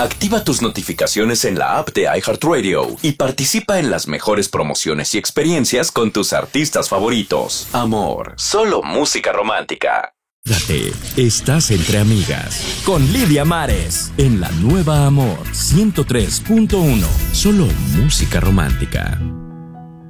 Activa tus notificaciones en la app de iHeartRadio y participa en las mejores promociones y experiencias con tus artistas favoritos. Amor, solo música romántica. Estás entre amigas con Lidia Mares en la nueva Amor 103.1. Solo música romántica.